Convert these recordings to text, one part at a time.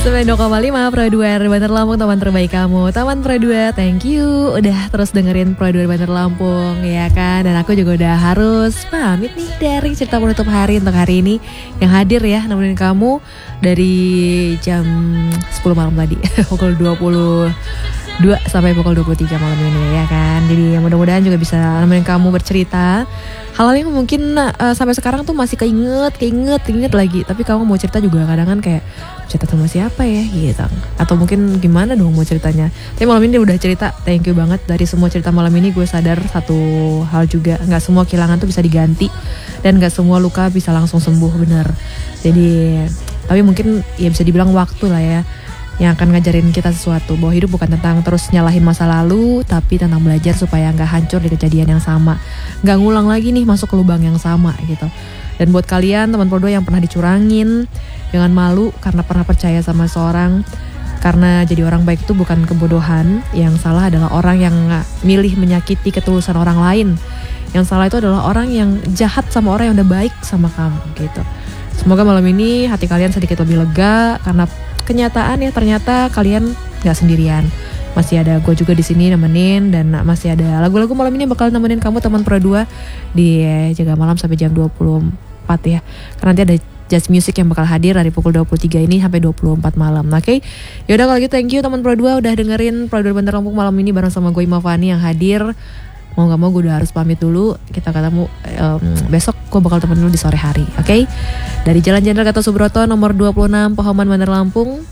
92,5 Pro 2 Bandar Lampung, teman terbaik kamu. Taman Pro 2, thank you udah terus dengerin Pro 2 Bandar Lampung, ya kan. Dan aku juga udah harus pamit nih dari cerita penutup hari untuk hari ini, yang hadir ya nemenin kamu dari jam 10 malam tadi pukul 22 sampai pukul 23 malam ini, ya kan. Jadi mudah-mudahan juga bisa nemenin kamu bercerita hal-hal yang mungkin sampai sekarang tuh masih keinget lagi. Tapi kamu mau cerita juga kadang kan kayak cerita sama siapa ya gitu, atau mungkin gimana dong mau ceritanya. Tapi malam ini dia udah cerita, thank you banget. Dari semua cerita malam ini gue sadar satu hal juga, gak semua kehilangan tuh bisa diganti, dan gak semua luka bisa langsung sembuh, bener. Jadi tapi mungkin ya bisa dibilang waktu lah ya yang akan ngajarin kita sesuatu, bahwa hidup bukan tentang terus nyalahin masa lalu, tapi tentang belajar supaya gak hancur di kejadian yang sama, gak ngulang lagi nih masuk ke lubang yang sama gitu. Dan buat kalian teman Pro 2 yang pernah dicurangin, jangan malu karena pernah percaya sama seorang. Karena jadi orang baik itu bukan kebodohan. Yang salah adalah orang yang milih menyakiti ketulusan orang lain. Yang salah itu adalah orang yang jahat sama orang yang udah baik sama kamu gitu. Semoga malam ini hati kalian sedikit lebih lega, karena kenyataan ya ternyata kalian gak sendirian. Masih ada gue juga di sini nemenin, dan masih ada lagu-lagu malam ini bakal nemenin kamu teman Pro 2 di Jaga Malam sampai jam 24 ya. Karena nanti ada Just Music yang bakal hadir dari pukul 23 ini sampai 24 malam. Oke. Yaudah kalau gitu thank you teman Pro 2 udah dengerin Pro 2 Bandar Lampung malam ini bareng sama gue Imavani yang hadir. Mau gak mau gue udah harus pamit dulu. Kita ketemu besok, gue bakal temen dulu di sore hari. Oke. Dari Jalan Jenderal Gatot Subroto nomor 26 Pahoman Bandar Lampung.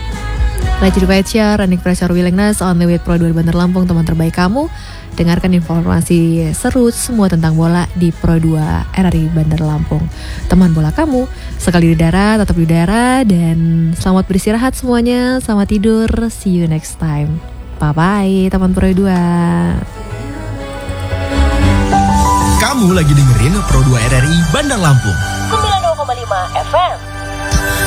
Rajin Pacar, Running Pressure Willingness on the way Pro 2 Bandar Lampung, teman terbaik kamu. Dengarkan informasi seru semua tentang bola di Pro 2 RRI Bandar Lampung. Teman bola kamu, sekali di udara, tetap di udara. Dan selamat beristirahat semuanya, selamat tidur. See you next time. Bye-bye teman Pro 2. Kamu lagi dengerin Pro 2 RRI Bandar Lampung 92,5 FM.